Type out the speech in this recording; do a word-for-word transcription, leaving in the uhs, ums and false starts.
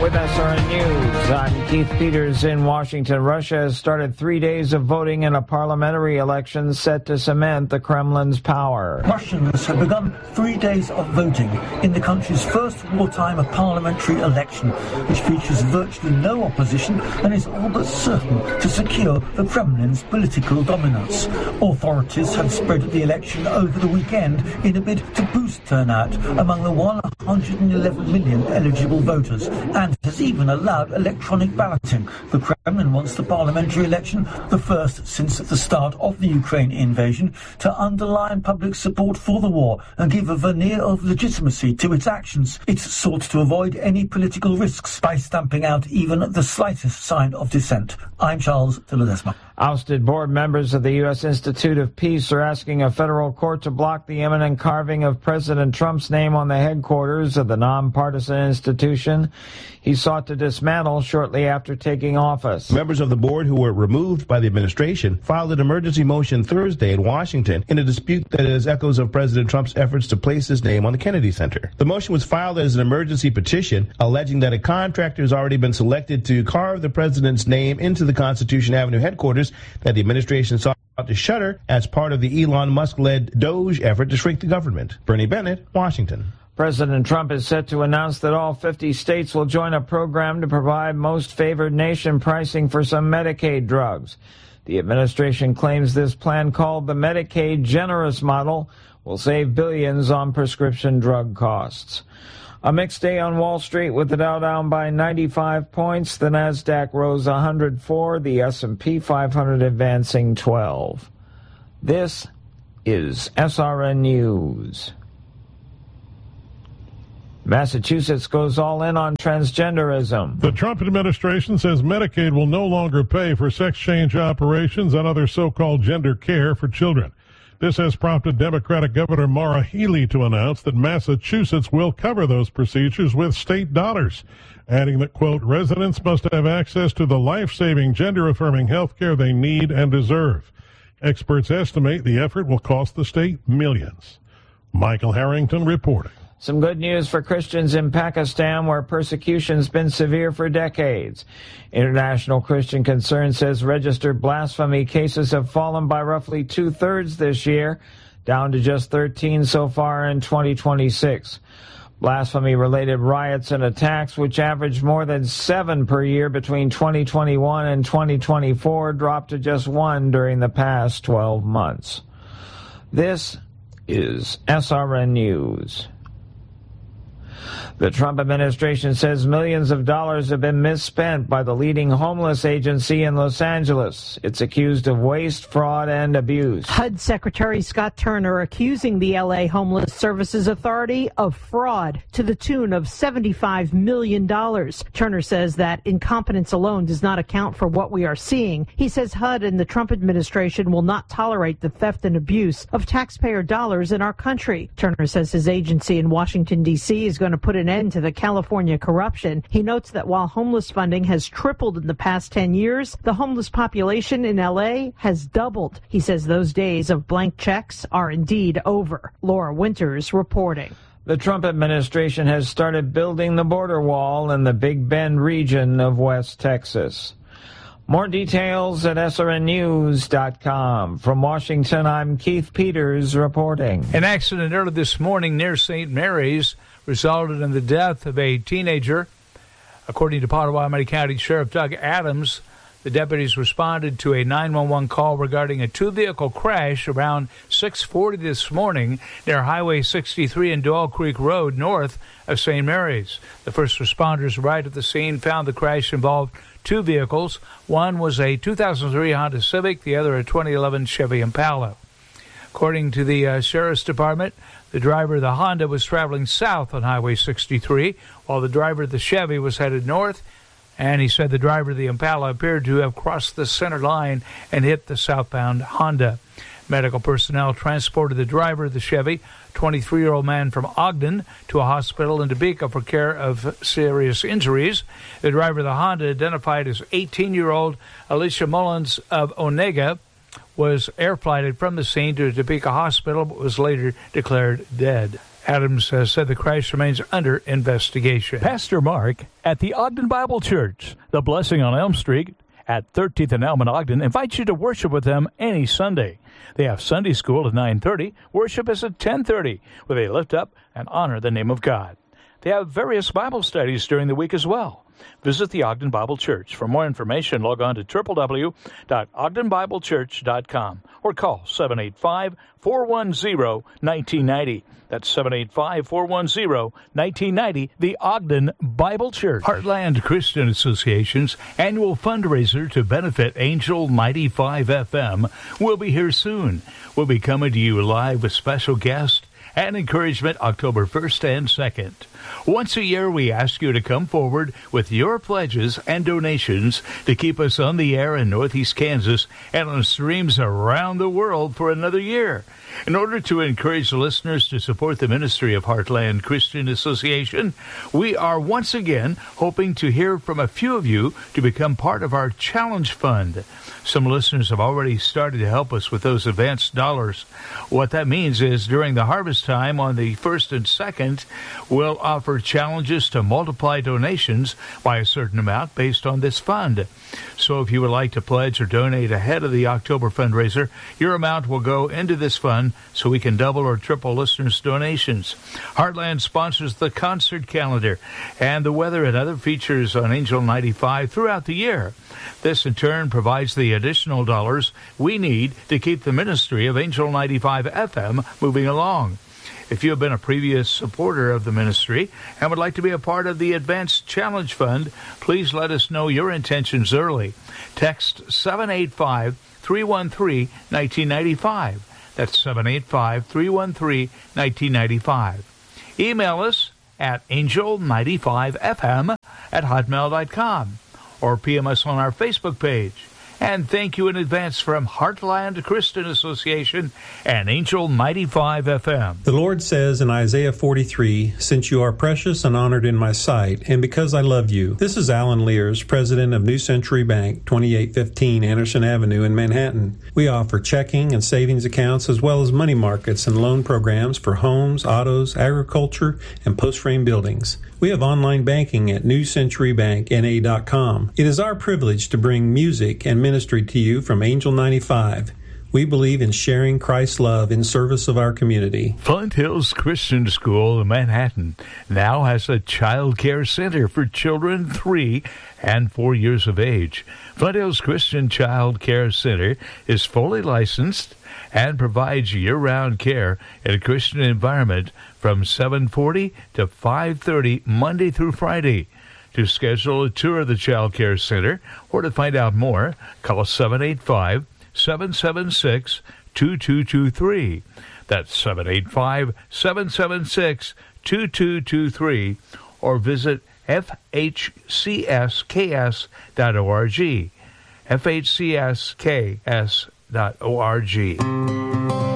with S R N News. I'm Keith Peters in Washington. Russia has started three days of voting in a parliamentary election set to cement the Kremlin's power. Russians have begun three days of voting in the country's first wartime parliamentary election, which features virtually no opposition and is all but certain to secure the Kremlin's political dominance. Authorities have spread the election over the weekend in a bid to boost turnout among the one hundred eleven million eligible voters, and has even allowed electronic balloting. The Kremlin wants the parliamentary election, the first since the start of the Ukraine invasion, to underline public support for the war and give a veneer of legitimacy to its actions. It's sought to avoid any political risks by stamping out even the slightest sign of dissent. I'm Charles de Ledesma. Ousted board members of the U S Institute of Peace are asking a federal court to block the imminent carving of President Trump's name on the headquarters of the nonpartisan institution he sought to dismantle shortly after taking office. Members of the board who were removed by the administration filed an emergency motion Thursday in Washington in a dispute that is echoes of President Trump's efforts to place his name on the Kennedy Center. The motion was filed as an emergency petition alleging that a contractor has already been selected to carve the president's name into the Constitution Avenue headquarters that the administration sought to shutter as part of the Elon Musk-led Doge effort to shrink the government. Bernie Bennett, Washington. President Trump is set to announce that all fifty states will join a program to provide most favored nation pricing for some Medicaid drugs. The administration claims this plan, called the Medicaid Generous Model, will save billions on prescription drug costs. A mixed day on Wall Street with the Dow down by ninety-five points. The Nasdaq rose one hundred four, the S and P five hundred advancing twelve. This is S R N News. Massachusetts goes all in on transgenderism. The Trump administration says Medicaid will no longer pay for sex change operations and other so-called gender care for children. This has prompted Democratic Governor Maura Healey to announce that Massachusetts will cover those procedures with state dollars, adding that, quote, residents must have access to the life-saving, gender-affirming health care they need and deserve. Experts estimate the effort will cost the state millions. Michael Harrington reporting. Some good news for Christians in Pakistan, where persecution's been severe for decades. International Christian Concern says registered blasphemy cases have fallen by roughly two-thirds this year, down to just thirteen so far in twenty twenty-six. Blasphemy-related riots and attacks, which averaged more than seven per year between twenty twenty-one and twenty twenty-four, dropped to just one during the past twelve months. This is S R N News. The Trump administration says millions of dollars have been misspent by the leading homeless agency in Los Angeles. It's accused of waste, fraud, and abuse. H U D Secretary Scott Turner accusing the L A Homeless Services Authority of fraud to the tune of seventy-five million dollars. Turner says that incompetence alone does not account for what we are seeing. He says H U D and the Trump administration will not tolerate the theft and abuse of taxpayer dollars in our country. Turner says his agency in Washington, D C is going to put an end to the California corruption. He notes that while homeless funding has tripled in the past ten years, the homeless population in L A has doubled. He says those days of blank checks are indeed over. Laura Winters reporting. The Trump administration has started building the border wall in the Big Bend region of West Texas. More details at S R N news dot com. From Washington, I'm Keith Peters reporting. An accident early this morning near Saint Mary's resulted in the death of a teenager. According to Pottawatomie County Sheriff Doug Adams, the deputies responded to a nine one one call regarding a two-vehicle crash around six forty this morning near Highway sixty-three and Doyle Creek Road north of Saint Mary's. The first responders arrived at the scene found the crash involved two vehicles. One was a two thousand three Honda Civic, the other a twenty eleven Chevy Impala. According to the uh, Sheriff's Department, the driver of the Honda was traveling south on Highway sixty-three, while the driver of the Chevy was headed north. And he said the driver of the Impala appeared to have crossed the center line and hit the southbound Honda. Medical personnel transported the driver of the Chevy, twenty-three-year-old man from Ogden, to a hospital in Topeka for care of serious injuries. The driver of the Honda, identified as eighteen-year-old Alicia Mullins of Onega, was air flighted from the scene to a Topeka hospital but was later declared dead. Adams has said the crash remains under investigation. Pastor Mark at the Ogden Bible Church, the Blessing on Elm Street at thirteenth and Elm in Ogden, invites you to worship with them any Sunday. They have Sunday school at nine thirty. Worship is at ten thirty, where they lift up and honor the name of God. They have various Bible studies during the week as well. Visit the Ogden Bible Church. For more information, log on to w w w dot ogden bible church dot com or call seven eight five, four one zero, one nine nine zero. That's seven eight five, four one zero, one nine nine zero, the Ogden Bible Church. Heartland Christian Association's annual fundraiser to benefit Angel ninety-five F M will be here soon. We'll be coming to you live with special guests and encouragement October first and second. Once a year, we ask you to come forward with your pledges and donations to keep us on the air in Northeast Kansas and on streams around the world for another year. In order to encourage listeners to support the ministry of Heartland Christian Association, we are once again hoping to hear from a few of you to become part of our Challenge Fund. Some listeners have already started to help us with those advanced dollars. What that means is during the harvest time on the first and second, we'll offer challenges to multiply donations by a certain amount based on this fund. So if you would like to pledge or donate ahead of the October fundraiser, your amount will go into this fund so we can double or triple listeners' donations. Heartland sponsors the concert calendar and the weather and other features on Angel ninety-five throughout the year. This, in turn, provides the additional dollars we need to keep the ministry of Angel ninety-five F M moving along. If you have been a previous supporter of the ministry and would like to be a part of the Advanced Challenge Fund, please let us know your intentions early. Text seven eight five, three one three, one nine nine five. That's seven eight five, three one three, one nine nine five. Email us at angel ninety-five f m at hotmail dot com or P M us on our Facebook page. And thank you in advance from Heartland Christian Association and Angel ninety-five F M. The Lord says in Isaiah forty-three, "Since you are precious and honored in my sight, and because I love you." This is Alan Lears, president of New Century Bank, twenty-eight fifteen Anderson Avenue in Manhattan. We offer checking and savings accounts as well as money markets and loan programs for homes, autos, agriculture, and post-frame buildings. We have online banking at new century bank n a dot com. It is our privilege to bring music and ministry to you from Angel ninety-five. We believe in sharing Christ's love in service of our community. Flint Hills Christian School in Manhattan now has a child care center for children three and four years of age. Flint Hills Christian Child Care Center is fully licensed and provides year-round care in a Christian environment from seven forty to five thirty Monday through Friday. To schedule a tour of the Child Care Center or to find out more, call seven eight five, seven seven six, two two two three. That's seven eight five, seven seven six, two two two three or visit f h c s k s dot org. f h c s k s dot org.